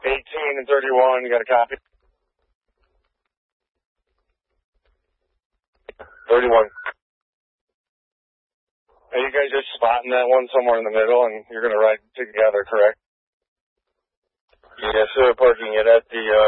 18 and 31, you got a copy? 31. Are you guys just spotting that one somewhere in the middle, and you're going to ride together, correct? Yes, sir. Parking it at the